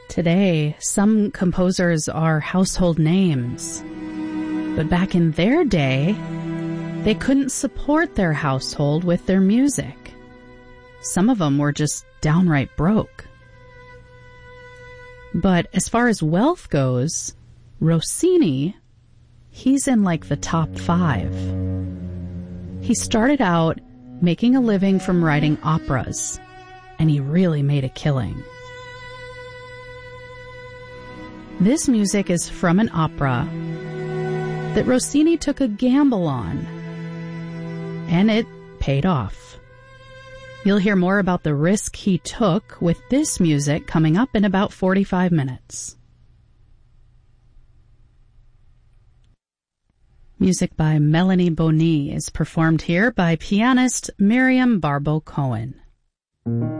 Today, some composers are household names. But back in their day, they couldn't support their household with their music. Some of them were just downright broke. But as far as wealth goes, Rossini, he's in like the top 5. He started out making a living from writing operas, and he really made a killing. This music is from an opera that Rossini took a gamble on, and it paid off. You'll hear more about the risk he took with this music coming up in about 45 minutes. Music by Melanie Boni is performed here by pianist Miriam Barbo Cohen.